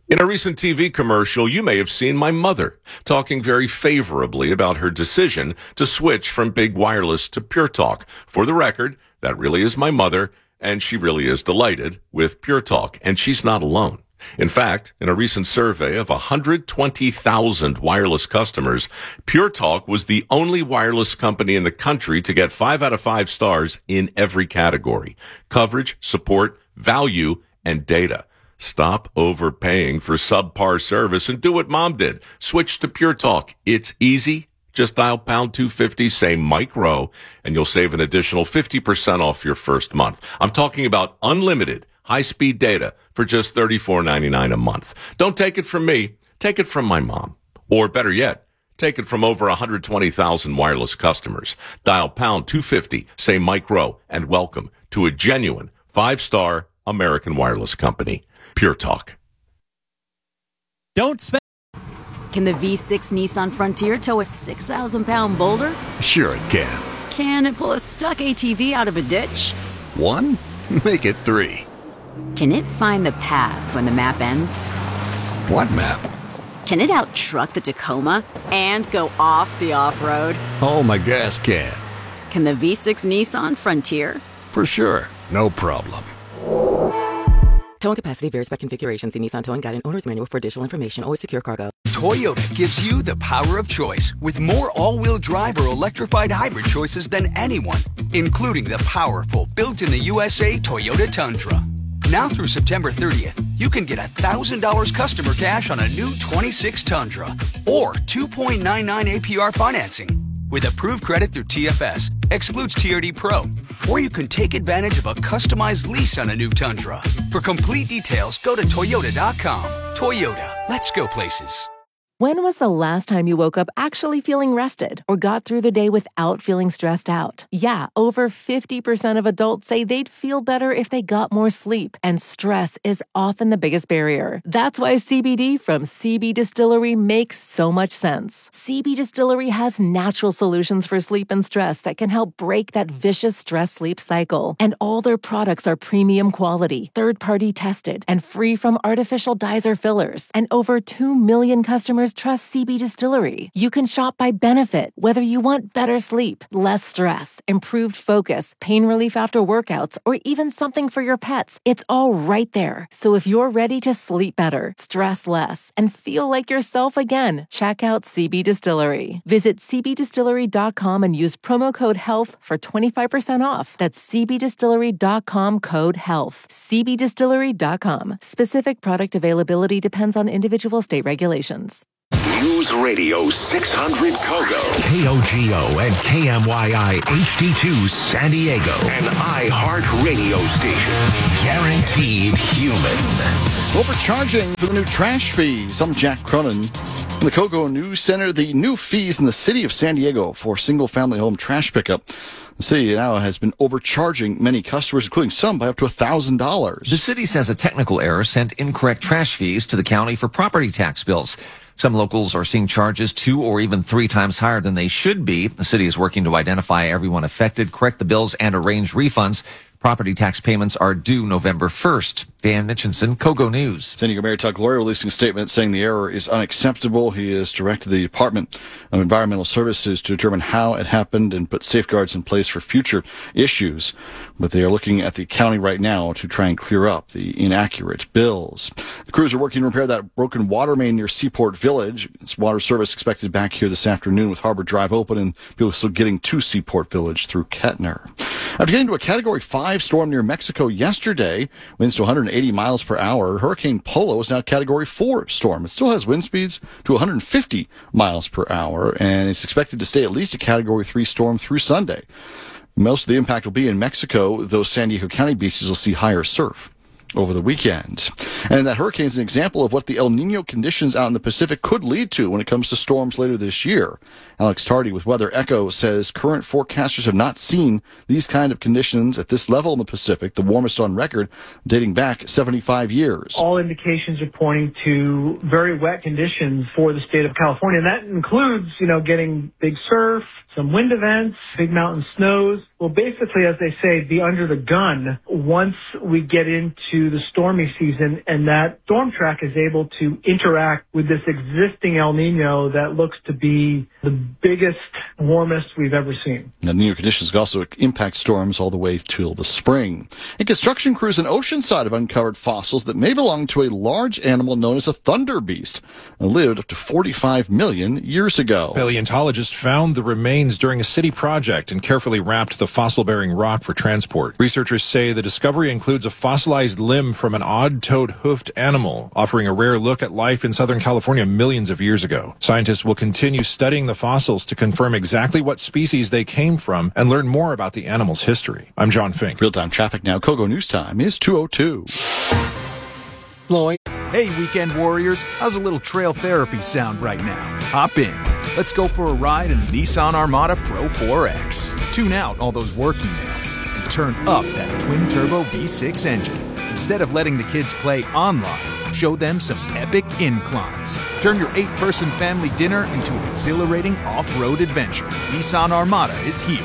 In a recent TV commercial, you may have seen my mother talking very favorably about her decision to switch from big wireless to Pure Talk. For the record, that really is my mother, and she really is delighted with Pure Talk, and she's not alone. In fact, in a recent survey of 120,000 wireless customers, Pure Talk was the only wireless company in the country to get 5 out of 5 stars in every category: coverage, support, value, and data. Stop overpaying for subpar service and do what Mom did. Switch to Pure Talk. It's easy. Just dial pound 250, say Mike Rowe, and you'll save an additional 50% off your first month. I'm talking about unlimited high-speed data for just $34.99 a month. Don't take it from me. Take it from my mom. Or better yet, take it from over 120,000 wireless customers. Dial pound 250, say Mike Rowe, and welcome to a genuine 5-star American wireless company. Pure Talk. Don't spend. Can the V6 Nissan Frontier tow a 6,000-pound boulder? Sure it can. Can it pull a stuck ATV out of a ditch? 1? Make it 3. Can it find the path when the map ends? What map? Can it out-truck the Tacoma and go off the off-road? Oh, my gas can. Can the V6 Nissan Frontier? For sure. No problem. Towing capacity varies by configuration. See Nissan Towing Guide and Owner's Manual for additional information. Always secure cargo. Toyota gives you the power of choice with more all-wheel drive or electrified hybrid choices than anyone, including the powerful built-in-the-USA Toyota Tundra. Now through September 30th, you can get $1,000 customer cash on a new 26 Tundra or 2.99 APR financing with approved credit through TFS. Excludes TRD Pro. Or you can take advantage of a customized lease on a new Tundra. For complete details, go to Toyota.com. Toyota, let's go places. When was the last time you woke up actually feeling rested or got through the day without feeling stressed out? Yeah, over 50% of adults say they'd feel better if they got more sleep, and stress is often the biggest barrier. That's why CBD from CB Distillery makes so much sense. CB Distillery has natural solutions for sleep and stress that can help break that vicious stress-sleep cycle. And all their products are premium quality, third-party tested, and free from artificial dyes or fillers. And over 2 million customers trust CB Distillery. You can shop by benefit, whether you want better sleep, less stress, improved focus, pain relief after workouts, or even something for your pets. It's all right there. So if you're ready to sleep better, stress less, and feel like yourself again, check out CB Distillery. Visit cbdistillery.com and use promo code HEALTH for 25% off. That's cbdistillery.com code HEALTH. cbdistillery.com. Specific product availability depends on individual state regulations. News Radio 600 Kogo, KOGO and KMYI HD2 San Diego, an iHeart radio station. guaranteed human. Overcharging for the new trash fees. I'm Jack Cronin from the Kogo News Center. The new fees in the city of San Diego for single-family home trash pickup. The city now has been overcharging many customers, including some by up to $1,000. The city says a technical error sent incorrect trash fees to the county for property tax bills. Some locals are seeing charges 2 or even 3 times higher than they should be. The city is working to identify everyone affected, correct the bills, and arrange refunds. Property tax payments are due November 1st. Dan Mitchinson, Kogo News. San Diego Mayor Todd Gloria releasing a statement saying the error is unacceptable. He has directed the Department of Environmental Services to determine how it happened and put safeguards in place for future issues. But they are looking at the county right now to try and clear up the inaccurate bills. The crews are working to repair that broken water main near Seaport Village. It's water service expected back here this afternoon with Harbor Drive open and people still getting to Seaport Village through Kettner. After getting to a Category 5 storm near Mexico yesterday, winds to 180 miles per hour, Hurricane Polo is now Category 4 storm. It still has wind speeds to 150 miles per hour, and it's expected to stay at least a Category 3 storm through Sunday. Most of the impact will be in Mexico, though San Diego County beaches will see higher surf over the weekend. And that hurricane is an example of what the El Nino conditions out in the Pacific could lead to when it comes to storms later this year. Alex Tardy with Weather Echo says current forecasters have not seen these kind of conditions at this level in the Pacific, the warmest on record, dating back 75 years. All indications are pointing to very wet conditions for the state of California. And that includes, getting big surf, some wind events, big mountain snows. Well, basically, as they say, be under the gun once we get into the stormy season. and that storm track is able to interact with this existing El Nino that looks to be the biggest, warmest we've ever seen. The Nino conditions could also impact storms all the way till the spring. And construction crews in Oceanside have uncovered fossils that may belong to a large animal known as a thunder beast and lived up to 45 million years ago. Paleontologists found the remains during a city project and carefully wrapped the fossil-bearing rock for transport. Researchers say the discovery includes a fossilized limb from an odd-toed hoofed animal, offering a rare look at life in Southern California millions of years ago. Scientists will continue studying the fossils to confirm exactly what species they came from and learn more about the animal's history. I'm John Fink. Real-time traffic now. Kogo News Time is 2:02. Floyd. Hey, weekend warriors. How's a little trail therapy sound right now? Hop in. Let's go for a ride in the Nissan Armada Pro 4X. Tune out all those work emails and turn up that twin-turbo V6 engine. Instead of letting the kids play online, show them some epic inclines. Turn your 8-person family dinner into an exhilarating off-road adventure. Nissan Armada is here.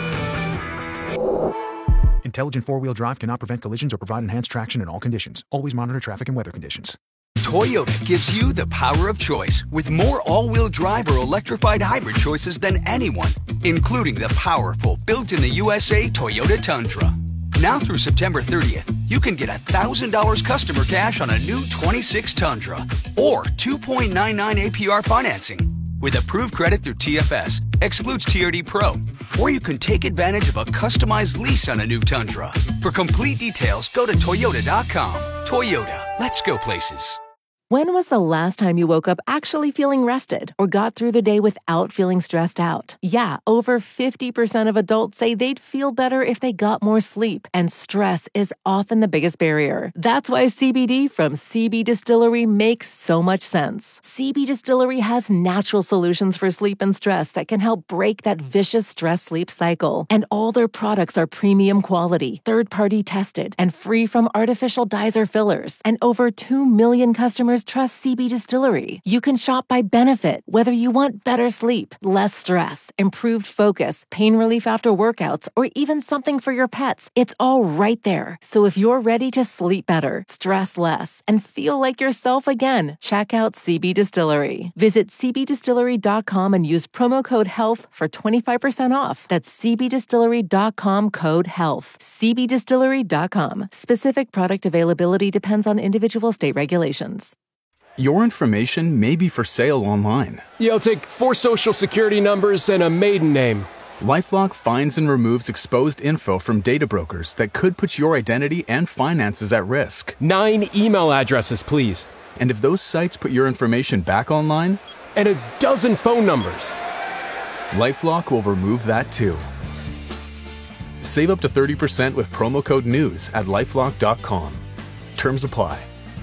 Intelligent four-wheel drive cannot prevent collisions or provide enhanced traction in all conditions. Always monitor traffic and weather conditions. Toyota gives you the power of choice with more all-wheel drive or electrified hybrid choices than anyone, including the powerful built-in-the-USA Toyota Tundra. Now through September 30th, you can get $1,000 customer cash on a new 26 Tundra or 2.99 APR financing with approved credit through TFS, excludes TRD Pro, or you can take advantage of a customized lease on a new Tundra. For complete details, go to Toyota.com. Toyota, let's go places. When was the last time you woke up actually feeling rested or got through the day without feeling stressed out? Yeah, over 50% of adults say they'd feel better if they got more sleep, and stress is often the biggest barrier. That's why CBD from CB Distillery makes so much sense. CB Distillery has natural solutions for sleep and stress that can help break that vicious stress-sleep cycle. And all their products are premium quality, third-party tested, and free from artificial dyes or fillers. And over 2 million customers trust CB Distillery. You can shop by benefit, whether you want better sleep, less stress, improved focus, pain relief after workouts, or even something for your pets. It's all right there. So if you're ready to sleep better, stress less, and feel like yourself again, check out CB Distillery. Visit cbdistillery.com and use promo code HEALTH for 25% off. That's cbdistillery.com code HEALTH. cbdistillery.com. Specific product availability depends on individual state regulations. Your information may be for sale online. Yeah, I'll take 4 social security numbers and a maiden name. LifeLock finds and removes exposed info from data brokers that could put your identity and finances at risk. 9 email addresses, please. And if those sites put your information back online? And a dozen phone numbers. LifeLock will remove that too. Save up to 30% with promo code NEWS at LifeLock.com. Terms apply.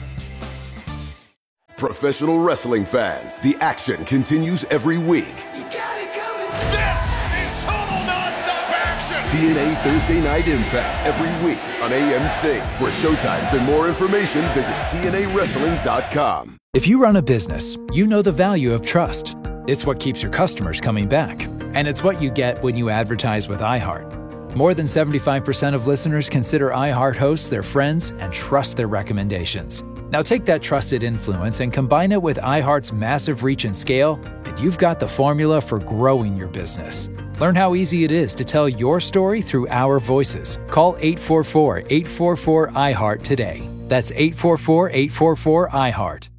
Professional wrestling fans, the action continues every week. You got it coming. This is total non-stop action. TNA Thursday Night Impact every week on AMC. For showtimes and more information, visit TNAWrestling.com. If you run a business, you know the value of trust. It's what keeps your customers coming back. And it's what you get when you advertise with iHeart. More than 75% of listeners consider iHeart hosts their friends and trust their recommendations. Now take that trusted influence and combine it with iHeart's massive reach and scale, and you've got the formula for growing your business. Learn how easy it is to tell your story through our voices. Call 844-844-iHeart today. That's 844-844-iHeart.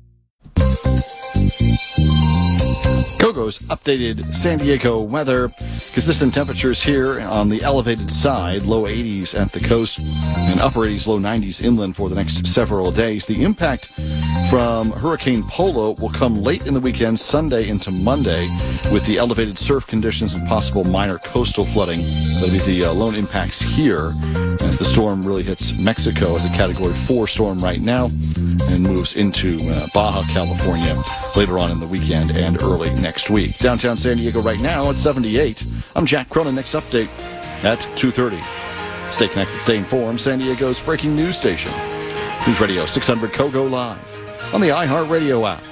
Kogo's updated San Diego weather. Consistent temperatures here on the elevated side, low 80s at the coast and upper 80s, low 90s inland for the next several days. The impact from Hurricane Polo will come late in the weekend, Sunday into Monday, with the elevated surf conditions and possible minor coastal flooding. That'll be the lone impacts here as the storm really hits Mexico as a Category 4 storm right now and moves into Baja California later on in the weekend and early next week. Downtown San Diego right now at 78. I'm Jack Cronin. Next update at 2:30. Stay connected, stay informed. San Diego's breaking news station. News Radio 600 Kogo Live on the iHeartRadio app.